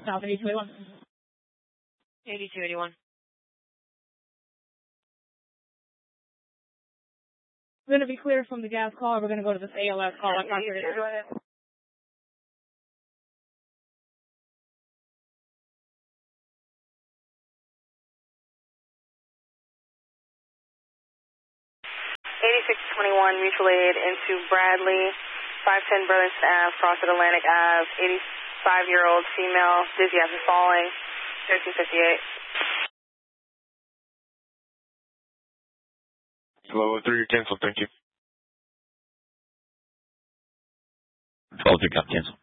South 8281. 8281. We're going to be clear from the gas call. We're going to go to this ALS call. I can't hear it. Go ahead. Mutual aid into Bradley, 510 Burlington Ave, cross at Atlantic Ave, 85-year-old female, dizzy after falling, 1358. Hello, 3, cancel, thank you. 12-3, cancel.